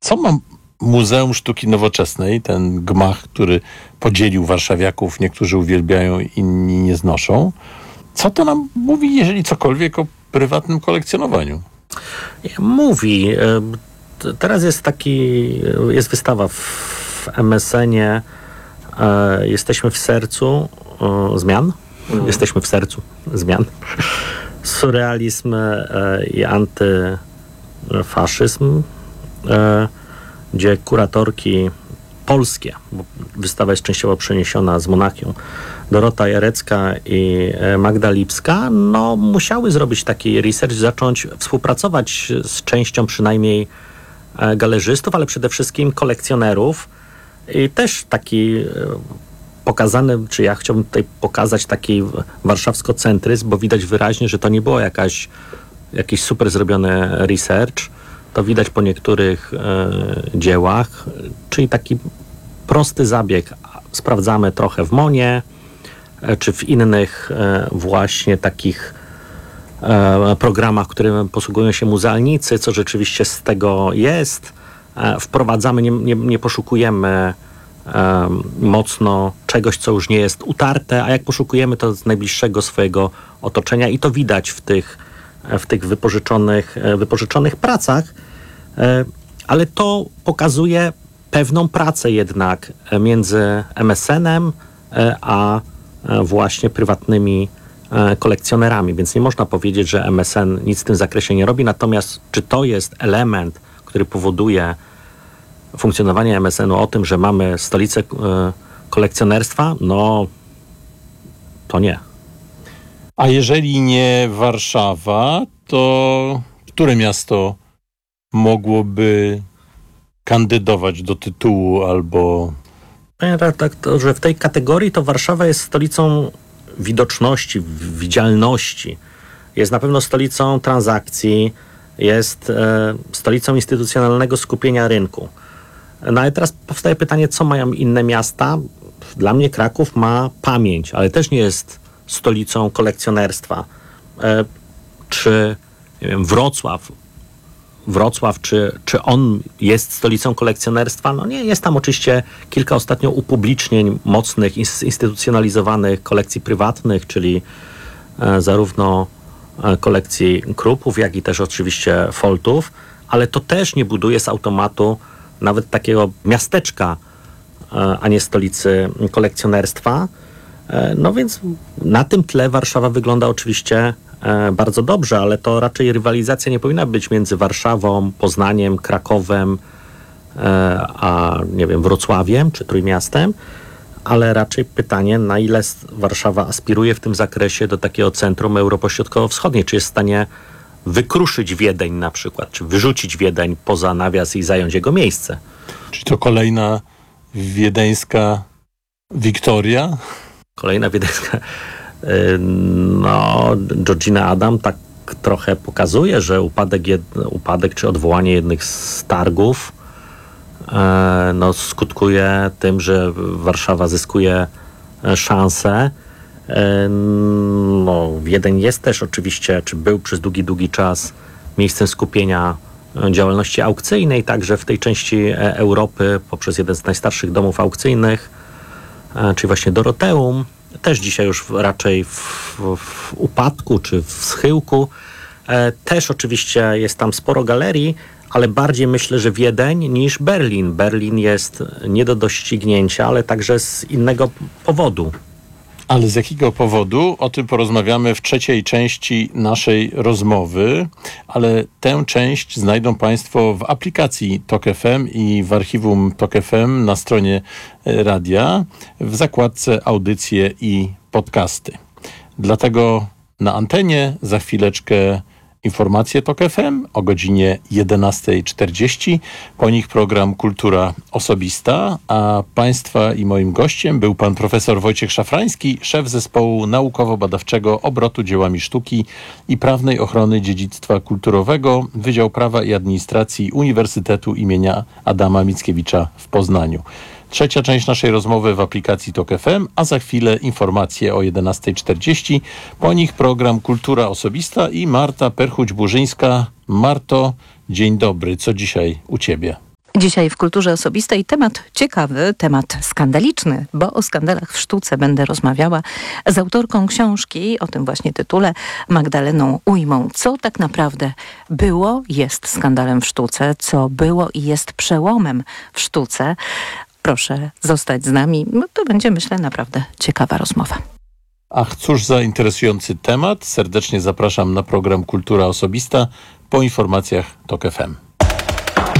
Co ma Muzeum Sztuki Nowoczesnej, ten gmach, który podzielił warszawiaków, niektórzy uwielbiają, inni nie znoszą? Co to nam mówi, jeżeli cokolwiek, o prywatnym kolekcjonowaniu? Mówi. Teraz jest wystawa w MSN-ie. Jesteśmy w sercu zmian. Jesteśmy w sercu zmian. Surrealizm i antyfaszyzm, gdzie kuratorki polskie, bo wystawa jest częściowo przeniesiona z Monachium, Dorota Jarecka i Magda Lipska, musiały zrobić taki research, zacząć współpracować z częścią przynajmniej galerzystów, ale przede wszystkim kolekcjonerów. I też taki pokazany, czy ja chciałbym tutaj pokazać taki warszawskocentryzm, bo widać wyraźnie, że to nie było jakiś super zrobiony research. To widać po niektórych dziełach, czyli taki prosty zabieg. Sprawdzamy trochę w Monie, czy w innych właśnie takich programach, którymi posługują się muzealnicy, co rzeczywiście z tego jest. Wprowadzamy, nie poszukujemy mocno czegoś, co już nie jest utarte, a jak poszukujemy, to z najbliższego swojego otoczenia i to widać w tych wypożyczonych pracach, ale to pokazuje pewną pracę jednak między MSN-em a właśnie prywatnymi kolekcjonerami, więc nie można powiedzieć, że MSN nic w tym zakresie nie robi, natomiast czy to jest element, który powoduje funkcjonowanie MSN-u o tym, że mamy stolicę kolekcjonerstwa? To nie. A jeżeli nie Warszawa, to które miasto mogłoby kandydować do tytułu albo... że w tej kategorii to Warszawa jest stolicą widoczności, widzialności. Jest na pewno stolicą transakcji, jest stolicą instytucjonalnego skupienia rynku. Ale teraz powstaje pytanie, co mają inne miasta? Dla mnie Kraków ma pamięć, ale też nie jest stolicą kolekcjonerstwa. Czy nie wiem, Wrocław, czy on jest stolicą kolekcjonerstwa? Nie, jest tam oczywiście kilka ostatnio upublicznień mocnych, instytucjonalizowanych kolekcji prywatnych, czyli zarówno kolekcji Krupów, jak i też oczywiście Foltów, ale to też nie buduje z automatu nawet takiego miasteczka, a nie stolicy kolekcjonerstwa. Więc na tym tle Warszawa wygląda oczywiście bardzo dobrze, ale to raczej rywalizacja nie powinna być między Warszawą, Poznaniem, Krakowem, a nie wiem, Wrocławiem czy Trójmiastem, ale raczej pytanie, na ile Warszawa aspiruje w tym zakresie do takiego centrum Europo-Środkowo-Wschodniej, czy jest w stanie wykruszyć Wiedeń na przykład, czy wyrzucić Wiedeń poza nawias i zająć jego miejsce. Czy to kolejna wiedeńska Wiktoria? Kolejna wiedeńska... Georgina Adam tak trochę pokazuje, że upadek czy odwołanie jednych z targów skutkuje tym, że Warszawa zyskuje szansę. Wiedeń jest też oczywiście, czy był przez długi czas miejscem skupienia działalności aukcyjnej, także w tej części Europy poprzez jeden z najstarszych domów aukcyjnych, czyli właśnie Doroteum, też dzisiaj już raczej w upadku czy w schyłku. Też oczywiście jest tam sporo galerii, ale bardziej myślę, że Wiedeń niż Berlin. Berlin jest nie do doścignięcia, ale także z innego powodu. Ale z jakiego powodu? O tym porozmawiamy w trzeciej części naszej rozmowy, ale tę część znajdą Państwo w aplikacji TOK FM i w archiwum TOK FM na stronie radia w zakładce audycje i podcasty. Dlatego na antenie za chwileczkę informacje TOK FM o godzinie 11:40. Po nich program Kultura Osobista, a Państwa i moim gościem był pan profesor Wojciech Szafrański, szef zespołu naukowo-badawczego obrotu dziełami sztuki i prawnej ochrony dziedzictwa kulturowego, Wydział Prawa i Administracji Uniwersytetu imienia Adama Mickiewicza w Poznaniu. Trzecia część naszej rozmowy w aplikacji TOK FM, a za chwilę informacje o 11:40. Po nich program Kultura Osobista i Marta Perchuć-Burzyńska. Marto, dzień dobry. Co dzisiaj u Ciebie? Dzisiaj w Kulturze Osobistej temat ciekawy, temat skandaliczny, bo o skandalach w sztuce będę rozmawiała z autorką książki o tym właśnie tytule, Magdaleną Ujmą. Co tak naprawdę było, jest skandalem w sztuce, co było i jest przełomem w sztuce. Proszę zostać z nami, to będzie, myślę, naprawdę ciekawa rozmowa. Ach, cóż za interesujący temat. Serdecznie zapraszam na program Kultura Osobista po informacjach TOK FM.